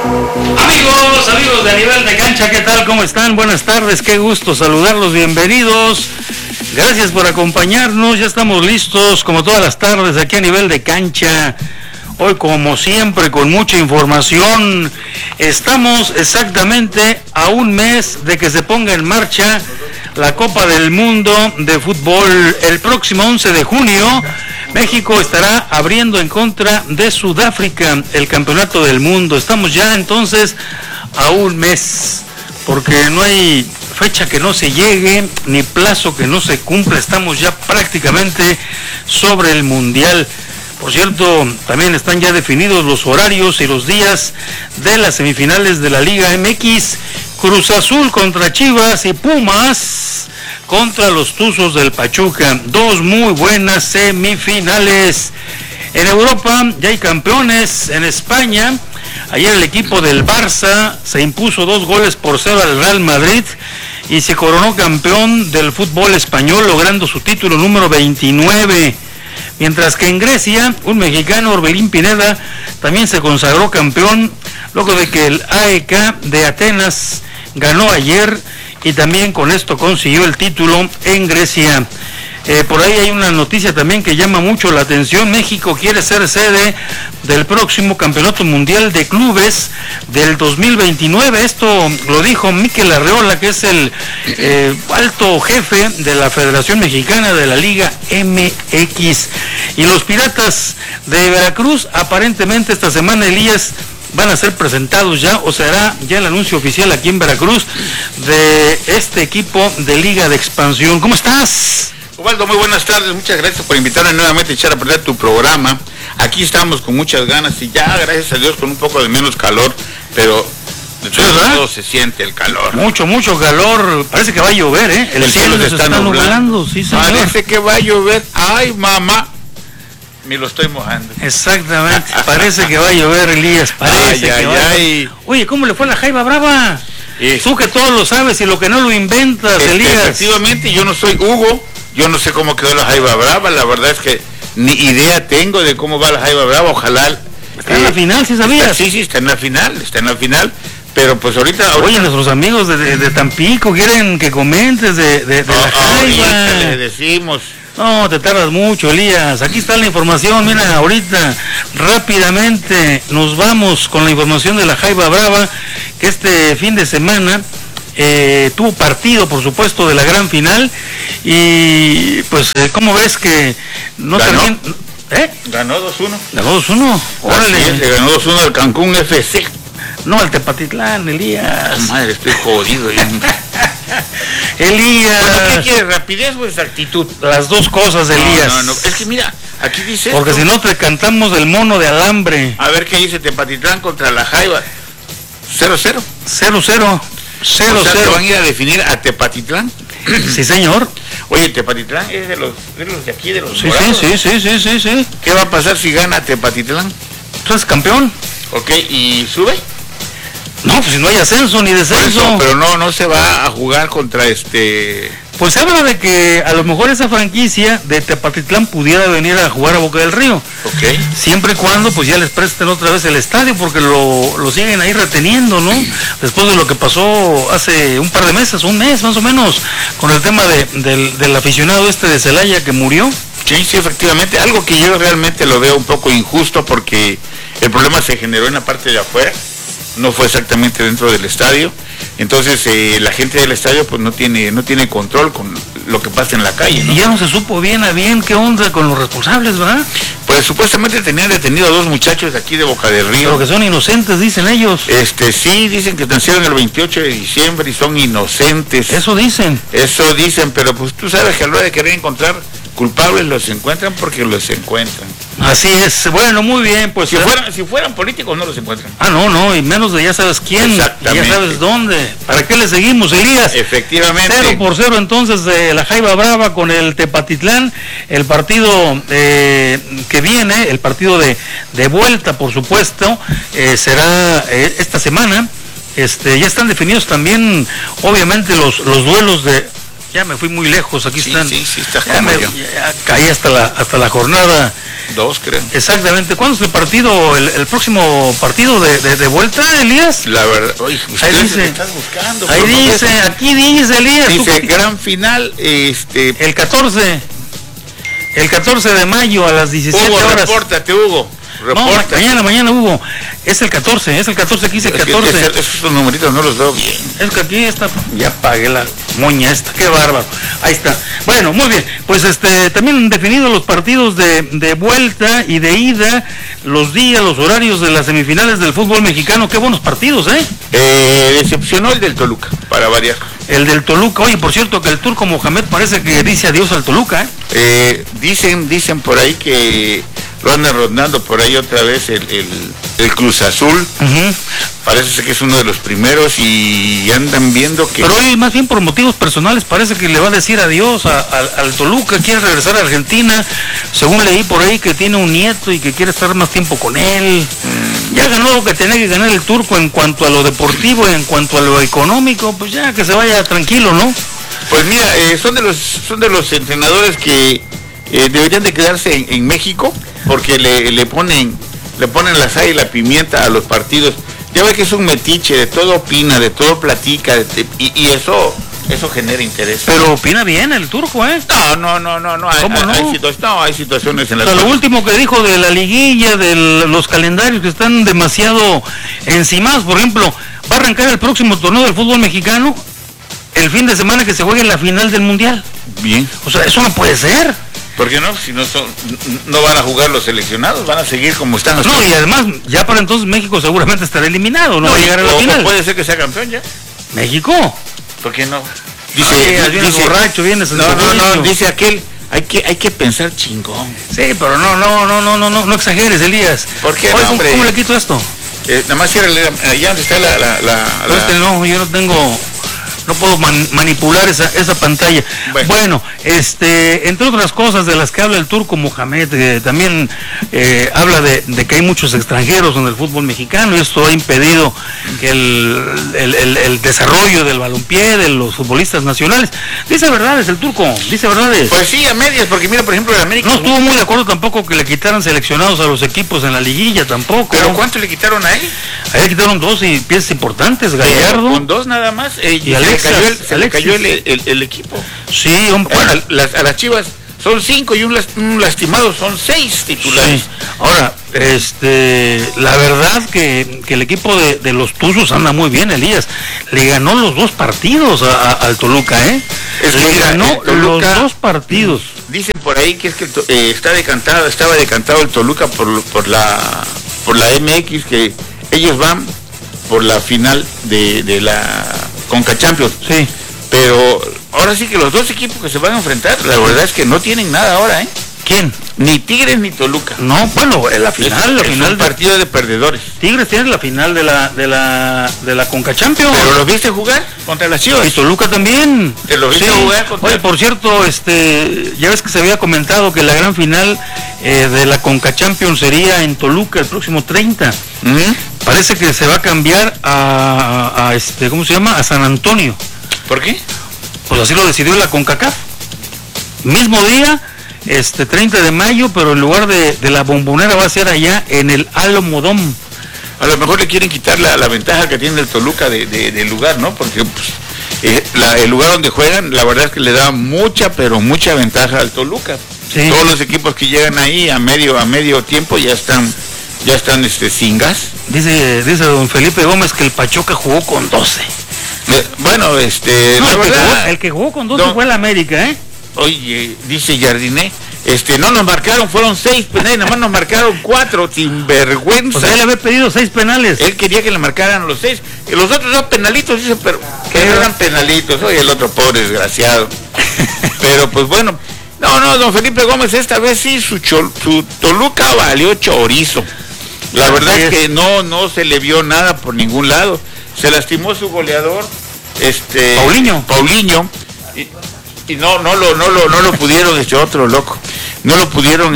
Amigos de Nivel de Cancha, ¿qué tal? ¿Cómo están? Buenas tardes, qué gusto saludarlos, bienvenidos. Gracias por acompañarnos, ya estamos listos como todas las tardes aquí a Nivel de Cancha. Hoy, como siempre, con mucha información. Estamos exactamente a un mes de que se ponga en marcha la Copa del Mundo de Fútbol. El próximo 11 de junio, México estará abriendo en contra de Sudáfrica el Campeonato del Mundo. Estamos ya entonces a un mes, porque no hay fecha que no se llegue, ni plazo que no se cumpla. Estamos ya prácticamente sobre el Mundial. Por cierto, también están ya definidos los horarios y los días de las semifinales de la Liga MX. Cruz Azul contra Chivas y Pumas contra los Tuzos del Pachuca. Dos muy buenas semifinales. En Europa ya hay campeones. En España, ayer el equipo del Barça se impuso 2-0 al Real Madrid y se coronó campeón del fútbol español, logrando su título número 29. Mientras que en Grecia, un mexicano, Orbelín Pineda, también se consagró campeón, luego de que el AEK de Atenas ganó ayer y también con esto consiguió el título en Grecia. Por ahí hay una noticia también que llama mucho la atención. México quiere ser sede del próximo Campeonato Mundial de Clubes del 2029. Esto lo dijo Mikel Arreola, que es el alto jefe de la Federación Mexicana de la Liga MX. Y los Piratas de Veracruz, aparentemente esta semana, Elías, van a ser presentados ya, o será ya el anuncio oficial aquí en Veracruz de este equipo de Liga de Expansión. ¿Cómo estás? Ubaldo, muy buenas tardes, muchas gracias por invitarme nuevamente a echar a perder tu programa. Aquí estamos con muchas ganas y ya, gracias a Dios, con un poco de menos calor, pero de todos modos se siente el calor. Mucho calor, parece que va a llover, ¿eh? El cielo se está nublando, sí, señor. Parece que va a llover, ay mamá, me lo estoy mojando. Exactamente, parece que va a llover, Elías, parece que va a llover. Oye, ¿cómo le fue a la Jaiba Brava? Tú que todo lo sabes y lo que no lo inventas, Elías. Efectivamente, yo no soy Hugo. Yo no sé cómo quedó la Jaiba Brava, la verdad es que ni idea tengo de cómo va la Jaiba Brava, ojalá... Está en la final, ¿sí sabías? Sí, está en la final, pero pues ahorita... Oye, nuestros amigos de Tampico quieren que comentes de la Jaiba. Les decimos... No, te tardas mucho, Elías. Aquí está la información, mira, ahorita rápidamente nos vamos con la información de la Jaiba Brava, que este fin de semana... tuvo partido, por supuesto, de la gran final y pues ¿cómo ves que no terminó? Ganó 2-1. Ganó 2-1. Órale. Le ganó 2-1 al Cancún FC. No, al Tepatitlán, Elías. Oh, madre, estoy jodido. Elías. Bueno, ¿qué quieres? ¿Rapidez o exactitud? Las dos cosas, Elías. No. Es que mira, aquí dice. Porque si no te cantamos el mono de alambre. A ver qué dice Tepatitlán contra la Jaiba. 0-0. 0-0. O sea, ¿te van a ir a definir a Tepatitlán? Sí, señor. Oye, Tepatitlán es de los de aquí, de los sí. ¿Qué va a pasar si gana Tepatitlán? ¿Tú eres campeón? Ok, ¿y sube? No, pues si no hay ascenso ni descenso. Eso, pero no se va a jugar contra Pues se habla de que a lo mejor esa franquicia de Tepatitlán pudiera venir a jugar a Boca del Río. Ok. Siempre y cuando pues ya les presten otra vez el estadio, porque lo siguen ahí reteniendo, ¿no? Después de lo que pasó hace un par de meses, un mes más o menos, con el tema del aficionado de Celaya que murió. Sí, efectivamente. Algo que yo realmente lo veo un poco injusto, porque el problema se generó en la parte de afuera, no fue exactamente dentro del estadio. Entonces la gente del estadio pues no tiene control con lo que pasa en la calle, ¿no? Y ya no se supo bien a bien qué onda con los responsables, ¿verdad? Pues supuestamente tenían detenido a 2 muchachos de aquí de Boca del Río. Pero que son inocentes, dicen ellos. Sí, dicen que nacieron el 28 de diciembre y son inocentes. Eso dicen, pero pues tú sabes que a la hora de querer encontrar culpables los encuentran porque los encuentran. Así es. Bueno, muy bien, pues si fueran políticos no los encuentran. No, y menos de ya sabes quién, exactamente, ya sabes dónde. ¿Para qué le seguimos, Elías? Efectivamente. 0-0 entonces de la Jaiba Brava con el Tepatitlán. El partido que viene, el partido de vuelta, por supuesto, será esta semana. Ya están definidos también, obviamente, los duelos de... Ya me fui muy lejos, aquí están. Sí, está ya caí hasta la jornada 2, creo. Exactamente. ¿Cuándo es el partido, el próximo partido de vuelta, Elías? La verdad, oye, ahí dice, estás buscando. Ahí dice, aquí dice, Elías. Dice, gran final, el 14 de mayo a las 17 Hugo, horas. Repórtate, Hugo. Repórtate. No, mañana, Hugo. Es el 14, aquí dice el 14. Esos numeritos no los veo bien. Es que aquí está, ya pagué la moña esta, qué bárbaro. Ahí está. Bueno, muy bien. Pues también definidos los partidos de vuelta y de ida, los días, los horarios de las semifinales del fútbol mexicano. Qué buenos partidos, Decepcionó el del Toluca, para variar. El del Toluca. Oye, por cierto, que el turco Mohamed parece que dice adiós al Toluca, Dicen por ahí que lo andan rondando por ahí otra vez el Cruz Azul. Uh-huh. Parece ser que es uno de los primeros y andan viendo que... Pero hoy más bien por motivos personales parece que le va a decir adiós al Toluca, quiere regresar a Argentina, según leí por ahí que tiene un nieto y que quiere estar más tiempo con él. Ya ganó lo que tenía que ganar el turco en cuanto a lo deportivo y en cuanto a lo económico, pues ya que se vaya tranquilo, ¿no? Pues mira, son de los entrenadores que deberían de quedarse en México, porque le ponen la sal y la pimienta a los partidos. Ya ve que es un metiche, de todo opina, de todo platica, y eso genera interés. Pero opina bien el turco, No. ¿Cómo no? Hay situaciones en las lo último que dijo de la liguilla, de los calendarios que están demasiado encimados, por ejemplo, va a arrancar el próximo torneo del fútbol mexicano el fin de semana que se juegue la final del Mundial. Bien. O sea, eso no puede ser. ¿Por qué no? Si no van a jugar los seleccionados, van a seguir como están. No, y además, ya para entonces México seguramente estará eliminado, no va a llegar a la final. Puede ser que sea campeón ya. ¿México? ¿Por qué no? Dice borracho, vienes no, dice aquel, hay que pensar chingón. Sí, pero no exageres, Elías. ¿Por qué, oye, ¿cómo le quito esto? Nada más ciérrale, allá donde está la... No, yo no tengo... No puedo manipular esa pantalla. Bueno, entre otras cosas de las que habla el turco Mohamed, también habla de que hay muchos extranjeros en el fútbol mexicano y esto ha impedido que el desarrollo del balompié, de los futbolistas nacionales. Dice verdades el turco, dice verdades. Pues sí, a medias, porque mira, por ejemplo, el América... No estuvo muy de acuerdo tampoco que le quitaran seleccionados a los equipos en la liguilla tampoco. ¿Pero cuánto le quitaron a él? A él le quitaron 2 y piezas importantes, Gallardo. Con 2 nada más, y se le cayó el equipo. Sí, hombre. A las Chivas son 5 y un lastimado, son 6 titulares. Sí. Ahora, la verdad que el equipo de los Tuzos anda muy bien, Elías. Le ganó los 2 partidos al Toluca, Le ganó los 2 partidos. Dicen por ahí que es que estaba decantado el Toluca por la MX, que ellos van por la final de la Conca Champions. Sí. Pero ahora sí que los 2 equipos que se van a enfrentar, la verdad es que no tienen nada ahora, ¿Quién? Ni Tigres ni Toluca. No, bueno, en la final, es un partido de perdedores. Tigres tiene la final de la Conca Champions. Pero los viste jugar contra las Chivas. Y Toluca también. ¿Te lo viste jugar contra? Oye, por cierto, ya ves que se había comentado que la gran final de la Conca Champions sería en Toluca el próximo 30. Uh-huh. Parece que se va a cambiar a ¿cómo se llama? A San Antonio. ¿Por qué? Pues así lo decidió la CONCACAF. Mismo día, 30 de mayo, pero en lugar de la Bombonera va a ser allá en el Alamodome. A lo mejor le quieren quitar la ventaja que tiene el Toluca del lugar, ¿no? Porque pues, el lugar donde juegan, la verdad es que le da mucha, pero mucha ventaja al Toluca. Sí. Todos los equipos que llegan ahí a medio tiempo ya están sin gas. Dice don Felipe Gómez que el Pachuca jugó con 12. Bueno, no, el que jugó con 12 fue el América, Oye, dice Jardiné, no nos marcaron, fueron 6 penales, nada más nos marcaron 4, sin vergüenza. O sea, él le había pedido 6 penales. Él quería que le marcaran los 6. Y los otros 2 penalitos, dice, pero que no eran penalitos. Oye, el otro pobre desgraciado. Pero pues bueno, no, don Felipe Gómez, esta vez sí su Toluca valió chorizo. La verdad es que no se le vio nada por ningún lado. Se lastimó su goleador, Paulinho, y no lo pudieron, otro loco, no lo pudieron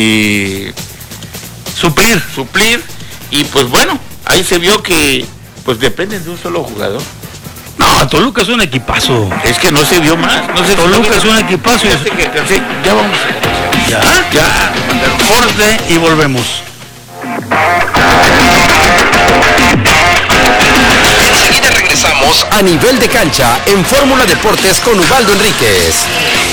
suplir, y pues bueno, ahí se vio que pues dependen de un solo jugador. No, Toluca es un equipazo. Es que no se vio más. Toluca es un equipazo. Ya vamos. ¿Ya? Corte y volvemos. Enseguida regresamos a Nivel de Cancha en Fórmula Deportes con Ubaldo Enríquez.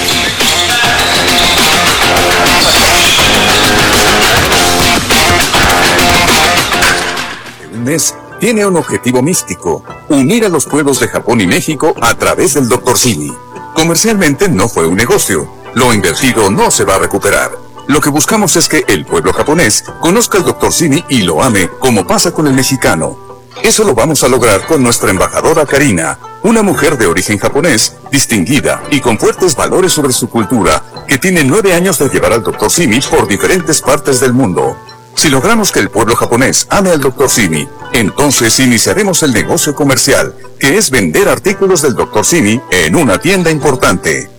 Un mes tiene un objetivo místico: unir a los pueblos de Japón y México a través del Dr. Simi. Comercialmente no fue un negocio. Lo invertido no se va a recuperar. Lo que buscamos es que el pueblo japonés conozca al Dr. Simi y lo ame como pasa con el mexicano. Eso lo vamos a lograr con nuestra embajadora Karina, una mujer de origen japonés, distinguida y con fuertes valores sobre su cultura, que tiene 9 años de llevar al Dr. Simi por diferentes partes del mundo. Si logramos que el pueblo japonés ame al Dr. Simi, entonces iniciaremos el negocio comercial, que es vender artículos del Dr. Simi en una tienda importante.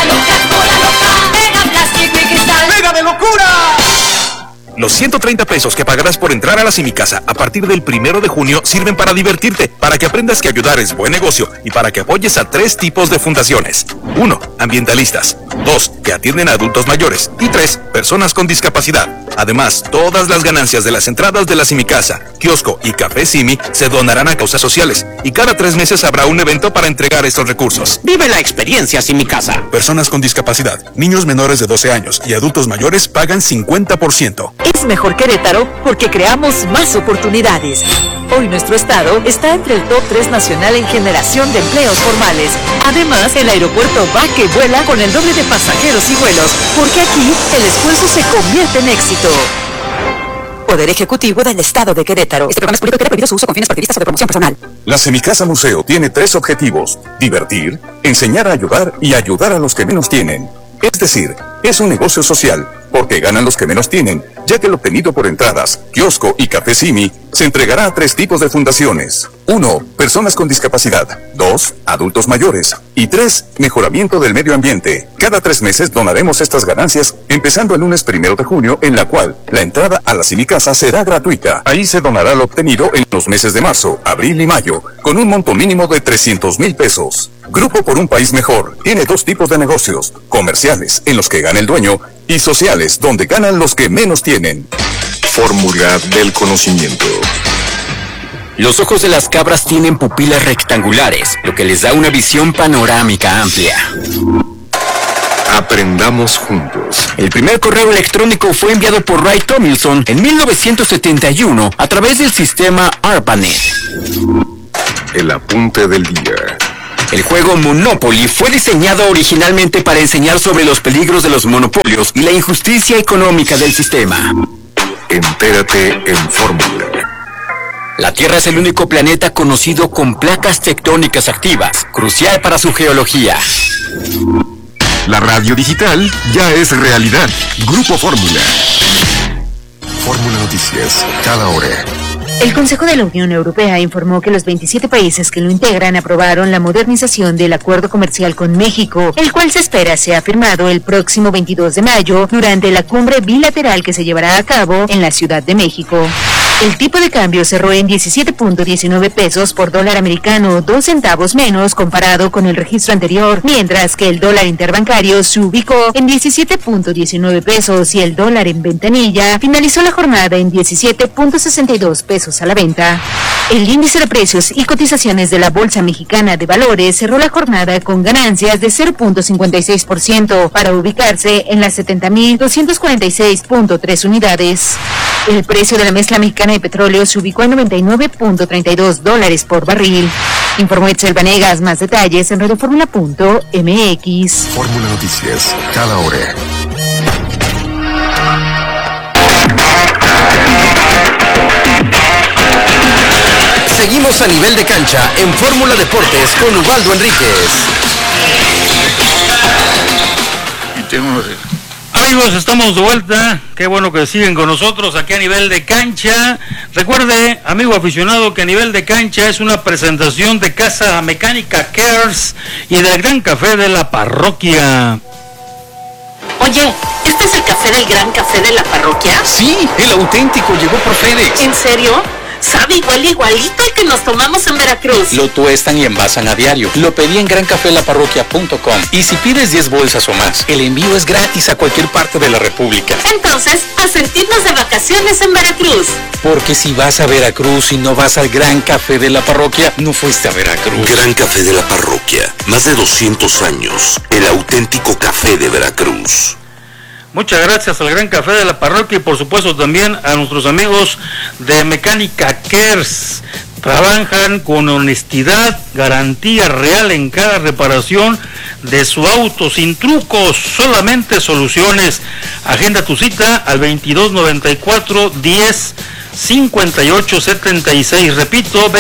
¡Pega de locura! Los 130 pesos que pagarás por entrar a la Simicasa a partir del 1 de junio sirven para divertirte, para que aprendas que ayudar es buen negocio y para que apoyes a 3 tipos de fundaciones. 1. Ambientalistas. 2. Que atienden a adultos mayores. Y 3. Personas con discapacidad. Además, todas las ganancias de las entradas de la Simicasa, kiosco y café Simi se donarán a causas sociales. Y cada 3 meses habrá un evento para entregar estos recursos. Vive la experiencia Simicasa. Personas con discapacidad, niños menores de 12 años y adultos mayores pagan 50%. Es mejor Querétaro porque creamos más oportunidades. Hoy nuestro estado está entre el top 3 nacional en generación de empleos formales. Además, el aeropuerto va que vuela con el doble de pasajeros y vuelos, porque aquí el esfuerzo se convierte en éxito. Poder Ejecutivo del Estado de Querétaro. Este programa es político y queda prohibido su uso con fines partidistas o de promoción personal. La Semicasa Museo tiene 3 objetivos: divertir, enseñar a ayudar y ayudar a los que menos tienen. Es decir, es un negocio social, porque ganan los que menos tienen, ya que lo obtenido por entradas, kiosco y café Simi se entregará a 3 tipos de fundaciones. 1. Personas con discapacidad. 2. Adultos mayores. Y 3. Mejoramiento del medio ambiente. Cada 3 meses donaremos estas ganancias, empezando el lunes 1 de junio, en la cual la entrada a la Simicasa será gratuita. Ahí se donará lo obtenido en los meses de marzo, abril y mayo, con un monto mínimo de 300,000 pesos. Grupo por un País Mejor tiene 2 tipos de negocios: comerciales, en los que gana el dueño, y sociales, donde ganan los que menos tienen. Fórmula del conocimiento. Los ojos de las cabras tienen pupilas rectangulares, lo que les da una visión panorámica amplia. Aprendamos juntos. El primer correo electrónico fue enviado por Ray Tomlinson en 1971 a través del sistema ARPANET. El apunte del día. El juego Monopoly fue diseñado originalmente para enseñar sobre los peligros de los monopolios y la injusticia económica del sistema. Entérate en Fórmula. La Tierra es el único planeta conocido con placas tectónicas activas, crucial para su geología. La radio digital ya es realidad. Grupo Fórmula. Fórmula Noticias, cada hora. El Consejo de la Unión Europea informó que los 27 países que lo integran aprobaron la modernización del acuerdo comercial con México, el cual se espera sea firmado el próximo 22 de mayo durante la cumbre bilateral que se llevará a cabo en la Ciudad de México. El tipo de cambio cerró en 17.19 pesos por dólar americano, 2 centavos menos comparado con el registro anterior, mientras que el dólar interbancario se ubicó en 17.19 pesos y el dólar en ventanilla finalizó la jornada en 17.62 pesos a la venta. El índice de precios y cotizaciones de la Bolsa Mexicana de Valores cerró la jornada con ganancias de 0.56% para ubicarse en las 70.246.3 unidades. El precio de la mezcla mexicana de petróleo se ubicó en $99.32 por barril. Informó Etzel Vanegas. Más detalles en radioformula.mx. Fórmula Noticias, cada hora. Seguimos a Nivel de Cancha en Fórmula Deportes con Ubaldo Enríquez. Amigos, estamos de vuelta. Qué bueno que siguen con nosotros aquí a Nivel de Cancha. Recuerde, amigo aficionado, que a Nivel de Cancha es una presentación de Casa Mecánica Cares y del Gran Café de la Parroquia. Oye, ¿este es el café del Gran Café de la Parroquia? Sí, el auténtico llegó por FedEx. ¿En serio? Sabe igualito al que nos tomamos en Veracruz. Lo tuestan y envasan a diario. Lo pedí en grancafelaparroquia.com. Y si pides 10 bolsas o más, el envío es gratis a cualquier parte de la República. Entonces, a sentirnos de vacaciones en Veracruz. Porque si vas a Veracruz y no vas al Gran Café de la Parroquia, no fuiste a Veracruz. Gran Café de la Parroquia. Más de 200 años. El auténtico café de Veracruz. Muchas gracias al Gran Café de la Parroquia y por supuesto también a nuestros amigos de Mecánica Kers. Trabajan con honestidad, garantía real en cada reparación de su auto, sin trucos, solamente soluciones. Agenda tu cita al 2294-10-5876. Repito,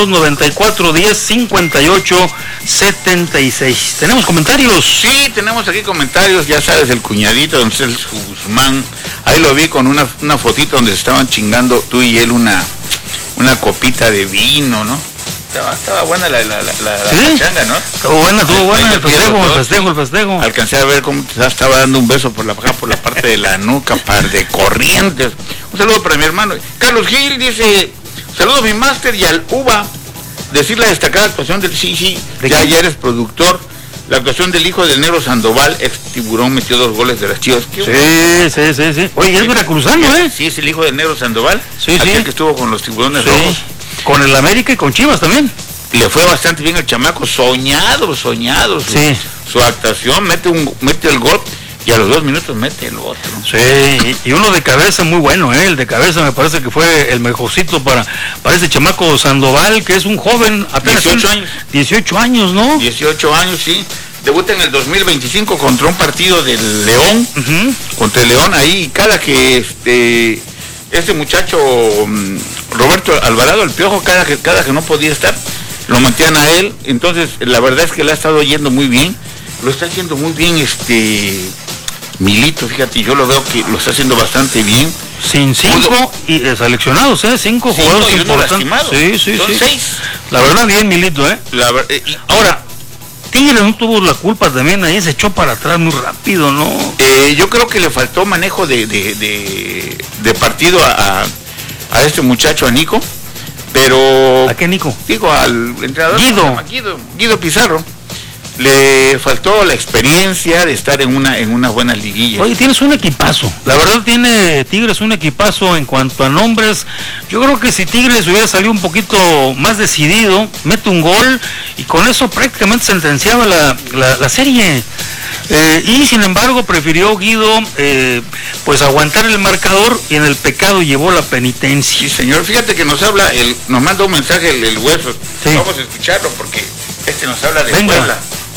2294-10-5876. ¿Tenemos comentarios? Sí, tenemos aquí comentarios. Ya sabes, el cuñadito don Celso Guzmán. Ahí lo vi con una fotito donde estaban chingando tú y él una copita de vino, ¿no? Estaba buena la pachanga, ¿no? Estuvo buena el festejo. Alcancé a ver cómo te estaba dando un beso por la parte de la nuca, par de corrientes. Un saludo para mi hermano. Carlos Gil dice, saludos mi máster y al UBA. Decir la destacada actuación del ya eres productor. La actuación del hijo del Negro Sandoval, ex Tiburón, metió 2 goles de las Chivas. Sí. Oye, es veracruzano, ¿eh? Sí, es el hijo del Negro Sandoval. Sí. Aquel que estuvo con los Tiburones Rojos. Con el América y con Chivas también. Le fue bastante bien al chamaco, soñado. Sí. Su actuación, mete el gol y a los 2 minutos mete el otro. Sí, y uno de cabeza muy bueno, el de cabeza me parece que fue el mejorcito para ese chamaco Sandoval, que es un joven, apenas 18 años. 18 años, ¿no? 18 años, sí. Debuta en el 2025 contra un partido del León, contra el León ahí, y cada que este muchacho Roberto Alvarado, el Piojo, cada que no podía estar, lo metían a él. Entonces la verdad es que le ha estado yendo muy bien, lo está haciendo muy bien Milito, fíjate, yo lo veo que lo está haciendo bastante bien. Sin 5 seleccionados, 5 jugadores importantes. Sí. Son 6. La verdad, bien Milito, Ahora, Tigres no tuvo la culpa también, ahí se echó para atrás muy rápido, ¿no? Yo creo que le faltó manejo de partido a este muchacho, a Nico, pero... ¿A qué Nico? Digo, al entrenador Guido Pizarro. Le faltó la experiencia de estar en una buena liguilla. Oye, tienes un equipazo. La verdad tiene Tigres un equipazo en cuanto a nombres. Yo creo que si Tigres hubiera salido un poquito más decidido, mete un gol y con eso prácticamente sentenciaba la serie. Y sin embargo prefirió Guido pues aguantar el marcador y en el pecado llevó la penitencia. Sí, señor. Fíjate que nos manda un mensaje el Hueso. Sí. Vamos a escucharlo porque nos habla de Puebla.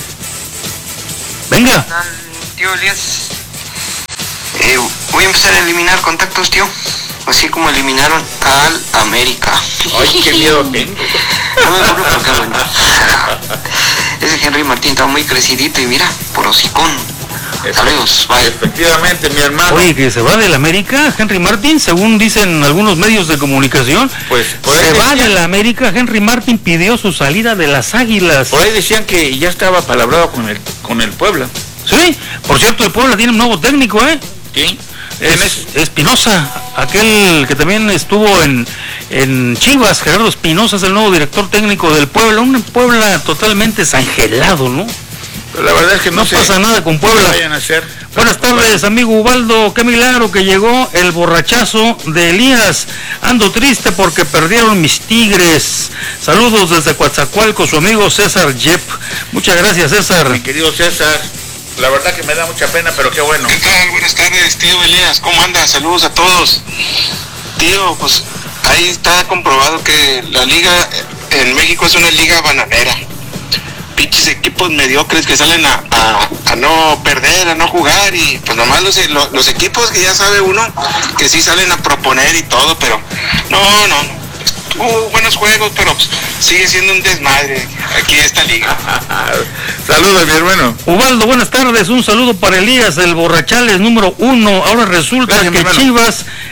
Venga. Tío Elías, voy a empezar a eliminar contactos, tío. Así como eliminaron al América. Ay, qué miedo tengo. No me acuerdo por qué, bueno. Ese Henry Martín está muy crecidito y mira, por hocicón. Saludos, bye. Efectivamente, mi hermano. Oye, que se va del América, Henry Martín, según dicen algunos medios de comunicación. Pues se va de la América. Henry Martín pidió su salida de las Águilas. Por ahí decían que ya estaba palabrado con el Puebla. Sí, por cierto, el Puebla tiene un nuevo técnico, ¿Quién? Es Espinosa, aquel que también estuvo en Chivas. Gerardo Espinosa es el nuevo director técnico del Puebla. Un Puebla totalmente desangelado, ¿no? Pero la verdad es que no pasa nada con Puebla. Vayan a hacer. Buenas tardes, amigo Ubaldo. Qué milagro que llegó el borrachazo de Elías. Ando triste porque perdieron mis Tigres. Saludos desde Coatzacoalcos, su amigo César Yep. Muchas gracias, César. Mi querido César, la verdad que me da mucha pena, pero qué bueno. ¿Qué tal? Buenas tardes, tío Elías. ¿Cómo andas? Saludos a todos. Tío, pues ahí está comprobado que la liga en México es una liga bananera. Pinches equipos mediocres que salen a no perder, a no jugar, y pues nomás los equipos que ya sabe uno que sí salen a proponer y todo, pero no. Buenos juegos, pero pues, sigue siendo un desmadre aquí esta liga. Saludos, mi hermano. Ubaldo, buenas tardes. Un saludo para Elías, el borrachales número 1. Ahora resulta que Chivas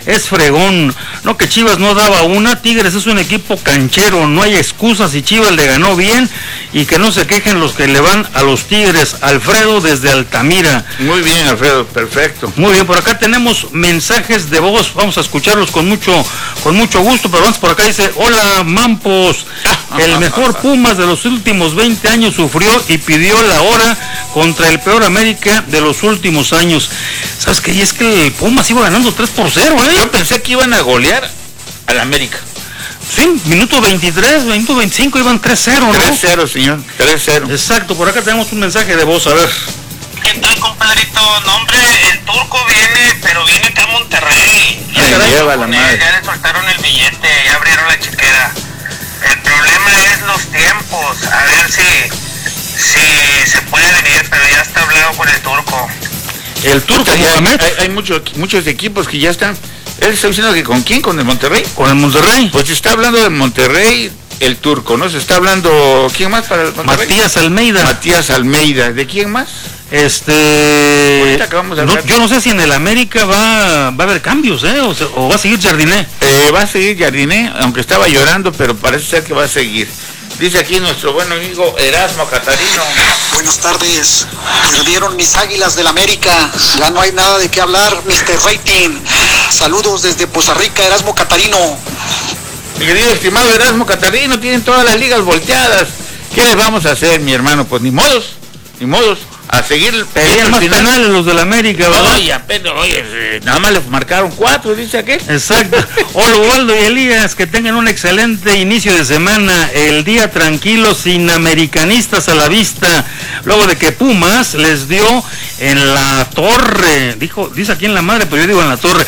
es fregón. No que Chivas no daba una, Tigres es un equipo canchero, no hay excusas y Chivas le ganó bien y que no se quejen los que le van a los Tigres. Alfredo desde Altamira. Muy bien, Alfredo, perfecto. Muy bien, por acá tenemos mensajes de voz, vamos a escucharlos con mucho gusto, pero antes por acá dice, hola Mampos, el mejor Pumas de los últimos 20 años sufrió y pidió la hora contra el peor América de los últimos años. ¿Sabes qué? Y es que el Pumas iba ganando 3-0, ¿eh? Yo pensé que iban a golear al América. Sí, minuto 23, minuto 25 iban 3-0, ¿no? 3-0, señor, 3-0. Exacto, por acá tenemos un mensaje de voz, a ver. ¿Qué tal, compadrito? No, hombre, el Turco viene, pero viene acá a Monterrey. Lleva la madre. Ya le soltaron el billete, ya abrieron la chequera. El problema es los tiempos, a ver si se puede venir, pero ya está hablado con el Turco. El Turco, hay muchos equipos que ya están. Él está diciendo que ¿con quién? ¿Con el Monterrey? Con el Monterrey. Pues se está hablando del Monterrey, el Turco, ¿no? Se está hablando, ¿quién más para el Monterrey? Matías Almeida. Matías Almeida, ¿de quién más? Ahorita acabamos de hablar. Yo no sé si en el América va a haber cambios, o va a seguir Jardiné. Va a seguir Jardiné, aunque estaba llorando, pero parece ser que va a seguir. Dice aquí nuestro buen amigo Erasmo Catarino. Buenas tardes. Perdieron mis Águilas del América. Ya no hay nada de qué hablar, Mr. Rating. Saludos desde Poza Rica, Erasmo Catarino. Mi querido estimado Erasmo Catarino, tienen todas las ligas volteadas. ¿Qué les vamos a hacer, mi hermano? Pues ni modos. A seguir pedían más penales los del América, ¿verdad? Oye, nada más le marcaron 4, dice aquel. Exacto. Hola, Ubaldo y Elías, que tengan un excelente inicio de semana, el día tranquilo, sin americanistas a la vista, luego de que Pumas les dio en la torre, dice aquí en la madre, pero yo digo en la torre.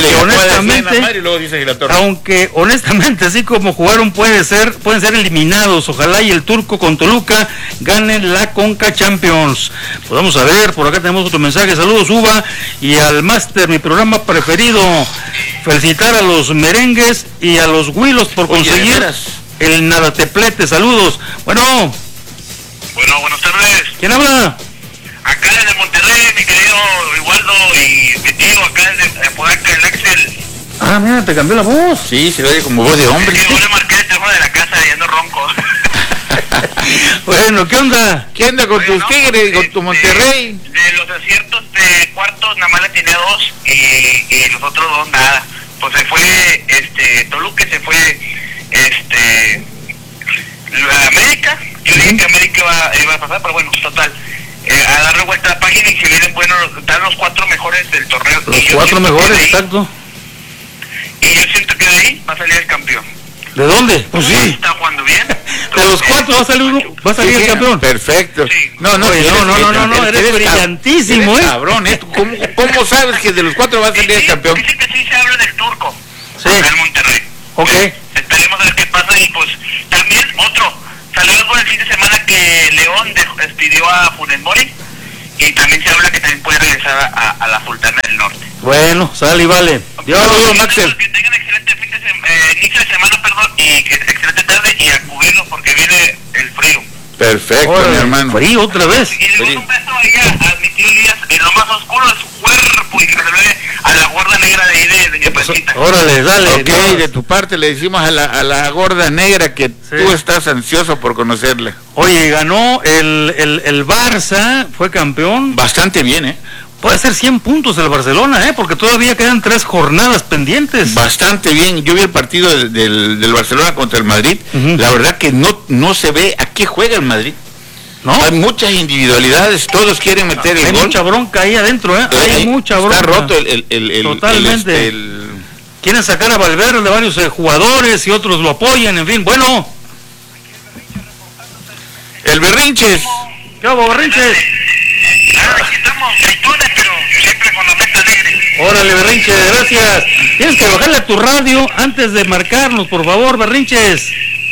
Aunque honestamente, así como jugaron pueden ser eliminados. Ojalá y el Turco con Toluca ganen la Conca Champions. Pues vamos a ver, por acá tenemos otro mensaje. Saludos, Uva, y al Máster, mi programa preferido. Felicitar a los merengues y a los Huilos por conseguir el nadateplete. Saludos. Bueno, buenas tardes. ¿Quién habla? Acá desde Monterrey, mi querido Igualdo, y mi tío, acá desde Podaca, el Axel. Ah, mira, te cambió la voz. Sí, se oye como voz de hombre. Es que yo le marqué el teléfono de la casa y ando ronco. Bueno, ¿qué onda? ¿Qué onda con tus Tigres, con tu Monterrey? De los aciertos de cuartos, nada más le tenía 2 y los otros 2 nada. Pues se fue, Toluca, se fue, América. Yo dije que América iba a pasar, pero bueno, total. A darle vuelta a la página y se vienen buenos, están los 4 mejores del torneo. Los 4 mejores, exacto. Y yo siento que de ahí va a salir el campeón. ¿De dónde? Pues sí. Está jugando bien. De los 4 va a salir el campeón. Perfecto. Sí. No, eres brillantísimo, eres cabrón, ¿Cómo sabes que de los 4 va a salir el campeón? Dice que sí se habla del Turco. Sí. En Monterrey. Ok. Esperemos a ver qué pasa y pues también salió algo el fin de semana que León despidió a Funes Mori y también se habla que también puede regresar a la Sultana del Norte. Bueno, sale y vale. Saludos, Maxel. Que tengan excelente inicio de semana, y que excelente tarde y a cubrirlo porque viene el frío. Perfecto, mi hermano. Frío otra vez. Y le mando un beso a mi tío Elías en lo más oscuro de su cuerpo y que se le ve a la gorda negra de ahí de Doña Pancita. Órale, dale. Ok, de tu parte le decimos a la gorda negra que tú estás ansioso por conocerla. Oye, ganó el Barça, fue campeón. Bastante bien, Puede ser 100 puntos el Barcelona, porque todavía quedan 3 jornadas pendientes. Bastante bien. Yo vi el partido del Barcelona contra el Madrid. La verdad que no se ve a qué juega el Madrid. ¿No? Hay muchas individualidades, todos quieren meter el gol. Hay mucha bronca ahí adentro, hay mucha bronca. Está roto totalmente. Quieren sacar a Valverde de varios jugadores y otros lo apoyan, en fin. Bueno. El Berrinches. ¿Qué hago, Berrinches? Aquí estamos, feitones, pero siempre con la mente alegre. Órale, Berrinches, gracias. Tienes que bajarle a tu radio antes de marcarnos, por favor, Berrinches.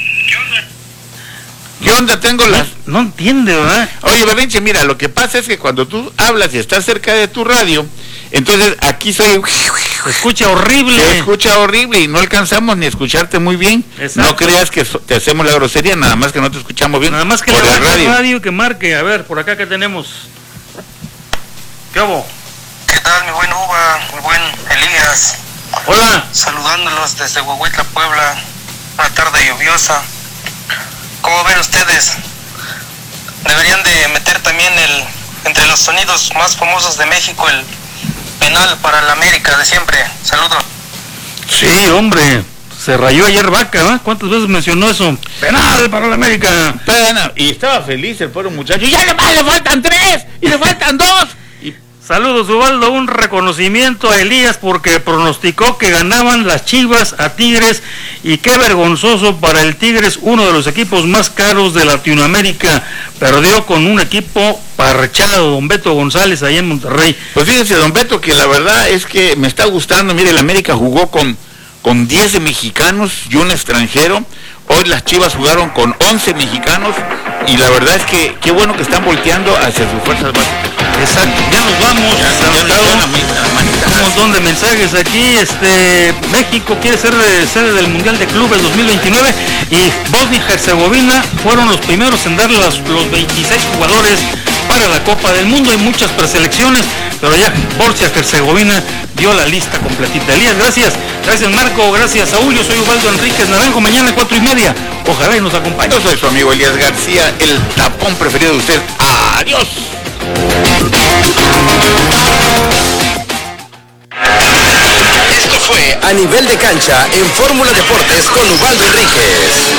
¿Qué onda? No entiende, ¿verdad? Oye, Berrinche, mira, lo que pasa es que cuando tú hablas y estás cerca de tu radio, entonces aquí se escucha horrible. Se escucha horrible y no alcanzamos ni a escucharte muy bien. Exacto. No creas que te hacemos la grosería, nada más que no te escuchamos bien. Nada más que le baje el radio que marque. A ver, por acá que tenemos. ¿Qué hago? ¿Qué tal, mi buen Uva, mi buen Elías? Hola. Saludándolos desde Huehuetla, Puebla. Una tarde lluviosa. ¿Cómo ven ustedes? Deberían de meter también entre los sonidos más famosos de México, el penal para la América de siempre. Saludos. Sí, hombre. Se rayó ayer Vaca, ¿no? ¿Cuántas veces mencionó eso? Penal para la América. Penal. Y estaba feliz el pobre muchacho. Y ya nomás le faltan 3 y le faltan 2. Saludos, Ubaldo, un reconocimiento a Elías porque pronosticó que ganaban las Chivas a Tigres y qué vergonzoso para el Tigres, uno de los equipos más caros de Latinoamérica, perdió con un equipo parchado, don Beto González, allá en Monterrey. Pues fíjense, don Beto, que la verdad es que me está gustando. Mire, el América jugó con 10 mexicanos y un extranjero. Hoy las Chivas jugaron con 11 mexicanos y la verdad es que qué bueno que están volteando hacia sus fuerzas básicas. Exacto, ya nos vamos. Un montón de mensajes aquí. México quiere ser sede del Mundial de Clubes 2029 y Bosnia y Herzegovina fueron los primeros en dar los 26 jugadores para la Copa del Mundo. Hay muchas preselecciones, pero ya Bosnia y Herzegovina dio la lista completita. Elías, gracias. Gracias, Marco. Gracias, Saúl. Yo soy Ubaldo Enríquez Naranjo. Mañana 4:30. Ojalá y nos acompañe. Yo soy su amigo Elías García, el tapón preferido de usted. Adiós. Esto fue A Nivel de Cancha en Fórmula Deportes con Ubaldo Enríquez.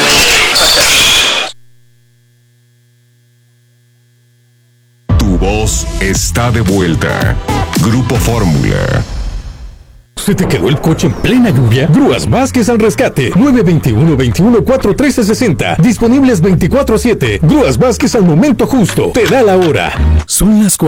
Tu voz está de vuelta. Grupo Fórmula. ¿Se te quedó el coche en plena lluvia? Grúas Vázquez al rescate. 921-21-4360. Disponibles 24/7. Grúas Vázquez al momento justo. Te da la hora. Son las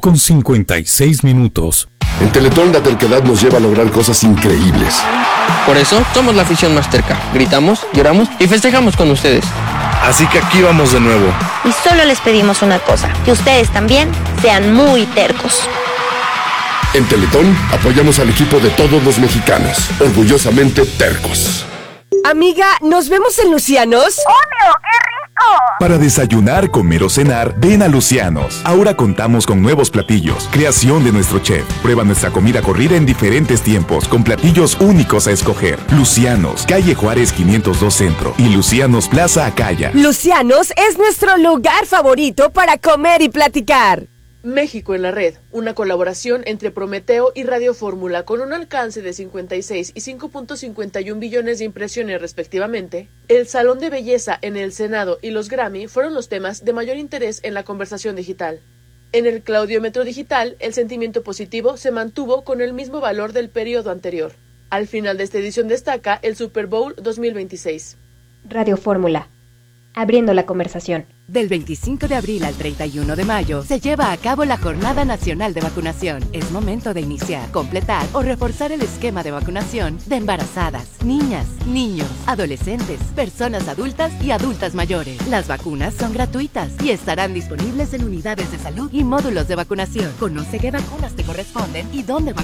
4:56. En Teletón la terquedad nos lleva a lograr cosas increíbles. Por eso somos la afición más terca. Gritamos, lloramos y festejamos con ustedes. Así que aquí vamos de nuevo. Y solo les pedimos una cosa, que ustedes también sean muy tercos. En Teletón apoyamos al equipo de todos los mexicanos, orgullosamente tercos. Amiga, ¿nos vemos en Lucianos? ¡Obvio! ¡Qué rico! Para desayunar, comer o cenar, ven a Lucianos. Ahora contamos con nuevos platillos, creación de nuestro chef. Prueba nuestra comida corrida en diferentes tiempos, con platillos únicos a escoger. Lucianos, calle Juárez 502 Centro y Lucianos Plaza Acaya. Lucianos es nuestro lugar favorito para comer y platicar. México en la Red, una colaboración entre Prometeo y Radio Fórmula con un alcance de 56 y 5.51 billones de impresiones respectivamente. El Salón de Belleza en el Senado y los Grammy fueron los temas de mayor interés en la conversación digital. En el Claudiómetro Digital, el sentimiento positivo se mantuvo con el mismo valor del periodo anterior. Al final de esta edición destaca el Super Bowl 2026. Radio Fórmula, abriendo la conversación. Del 25 de abril al 31 de mayo se lleva a cabo la Jornada Nacional de Vacunación. Es momento de iniciar, completar o reforzar el esquema de vacunación de embarazadas, niñas, niños, adolescentes, personas adultas y adultas mayores. Las vacunas son gratuitas y estarán disponibles en unidades de salud y módulos de vacunación. Conoce qué vacunas te corresponden y dónde